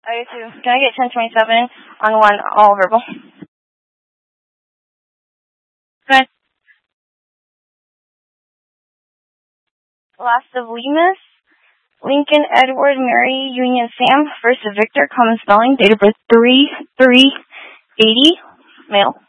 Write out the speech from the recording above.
I do too. Can I get 1027 on one, all verbal? Good. Last of Lemus, Lincoln, Edward, Mary, Union, Sam, first of Victor, common spelling, date of birth 3/3/80, male.